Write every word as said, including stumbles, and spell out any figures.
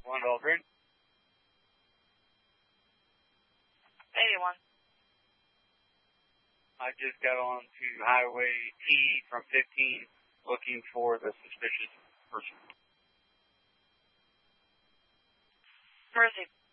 one Aldrin. eighty-one. I just got on to Highway T from fifteen, looking for the suspicious person. Where is he?